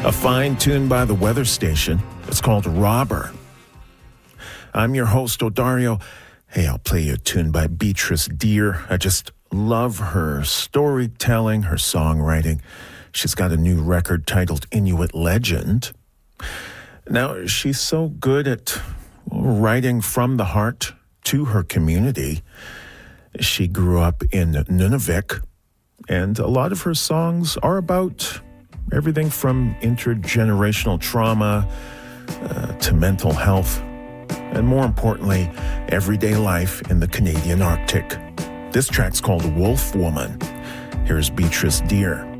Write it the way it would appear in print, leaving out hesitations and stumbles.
A fine tune by the weather station. It's called Robber. I'm your host, Odario. Hey, I'll play you a tune by Beatrice Deer. I just love her storytelling, her songwriting. She's got a new record titled Inuit Legend. Now, she's so good at writing from the heart to her community. She grew up in Nunavik, and a lot of her songs are about everything from intergenerational trauma to mental health, and more importantly, everyday life in the Canadian Arctic. This track's called Wolf Woman. Here's Beatrice Deer.